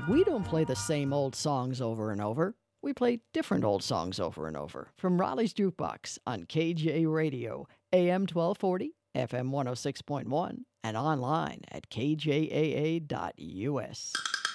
We don't play the same old songs over and over. We play different old songs over and over. From Raleigh's Jukebox on KJ Radio, AM 1240, FM 106.1, and online at kjaa.us.